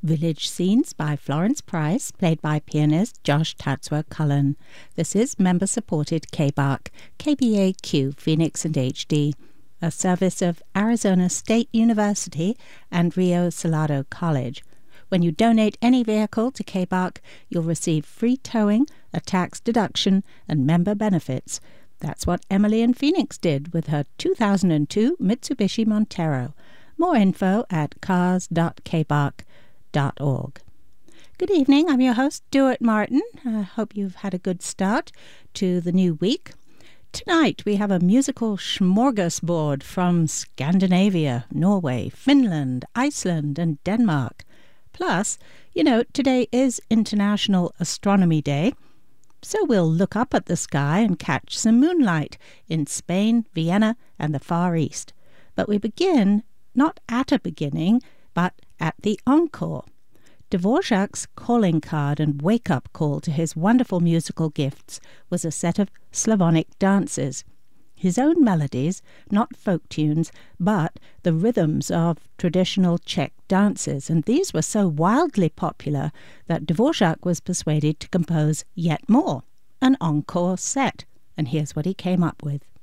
Village Scenes by Florence Price, played by pianist Josh Tatsworth-Cullen. This is member-supported KBAQ, KBAQ Phoenix and HD, a service of Arizona State University and Rio Salado College. When you donate any vehicle to KBAQ, you'll receive free towing, a tax deduction, and member benefits. That's what Emily in Phoenix did with her 2002 Mitsubishi Montero. More info at cars.kbaq.org. Good evening, I'm your host, Stuart Martin. I hope you've had a good start to the new week. Tonight we have a musical smorgasbord from Scandinavia, Norway, Finland, Iceland and Denmark. Plus, today is International Astronomy Day, so we'll look up at the sky and catch some moonlight in Spain, Vienna and the Far East. But we begin not at a beginning, but at the encore. Dvorak's calling card and wake-up call to his wonderful musical gifts was a set of Slavonic dances. His own melodies, not folk tunes, but the rhythms of traditional Czech dances, and these were so wildly popular that Dvorak was persuaded to compose yet more, an encore set, and here's what he came up with.